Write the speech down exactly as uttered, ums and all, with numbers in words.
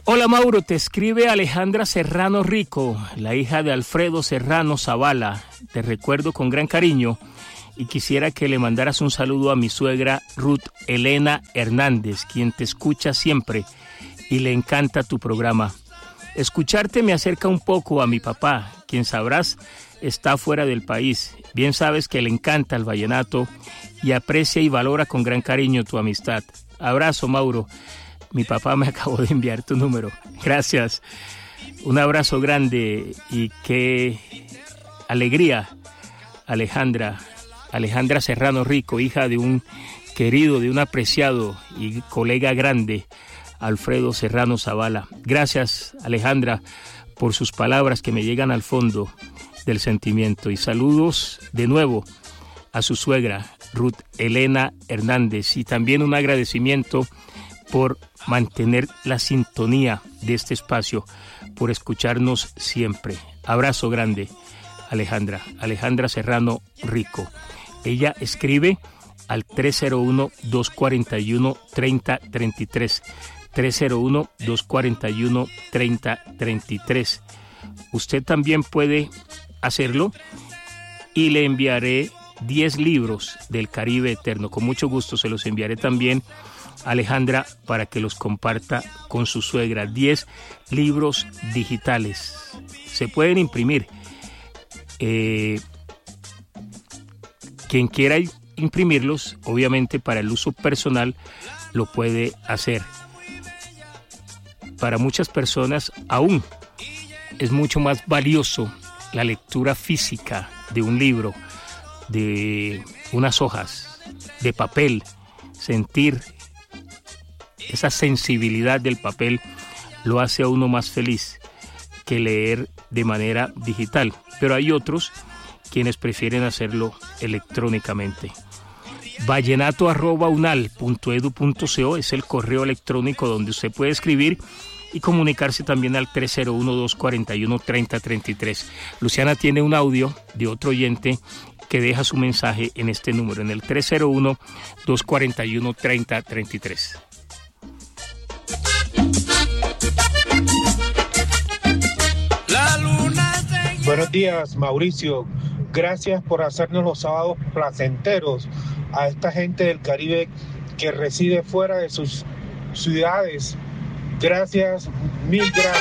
Hola Mauro, te escribe Alejandra Serrano Rico, la hija de Alfredo Serrano Zavala. Te recuerdo con gran cariño y quisiera que le mandaras un saludo a mi suegra Ruth Elena Hernández, quien te escucha siempre y le encanta tu programa. Escucharte me acerca un poco a mi papá, quien sabrás está fuera del país. Bien sabes que le encanta el vallenato y aprecia y valora con gran cariño tu amistad. Abrazo, Mauro. Mi papá me acabó de enviar tu número. Gracias. Un abrazo grande y qué alegría, Alejandra. Alejandra Serrano Rico, hija de un querido, de un apreciado y colega grande, Alfredo Serrano Zavala. Gracias, Alejandra, por sus palabras que me llegan al fondo del sentimiento. Y saludos de nuevo a su suegra, Ruth Elena Hernández. Y también un agradecimiento por mantener la sintonía de este espacio, por escucharnos siempre. Abrazo grande, Alejandra. Alejandra Serrano Rico. Ella escribe al tres cero uno, dos cuatro uno, tres cero tres tres. tres cero uno, dos cuatro uno, tres cero tres tres. Usted también puede hacerlo y le enviaré diez libros del Caribe Eterno. Con mucho gusto se los enviaré también, Alejandra, para que los comparta con su suegra. diez libros digitales. Se pueden imprimir. Eh, quien quiera imprimirlos, obviamente para el uso personal, lo puede hacer. Para muchas personas aún es mucho más valioso la lectura física de un libro, de unas hojas, de papel, sentir esa sensibilidad del papel lo hace a uno más feliz que leer de manera digital. Pero hay otros quienes prefieren hacerlo electrónicamente. vallenato arroba unal punto edu punto co es el correo electrónico donde usted puede escribir y comunicarse también al tres cero uno, dos cuatro uno, tres cero tres tres. Luciana tiene un audio de otro oyente que deja su mensaje en este número, en el tres cero uno, dos cuatro uno, tres cero tres tres. Buenos días, Mauricio. Gracias por hacernos los sábados placenteros a esta gente del Caribe que reside fuera de sus ciudades. Gracias, mil gracias.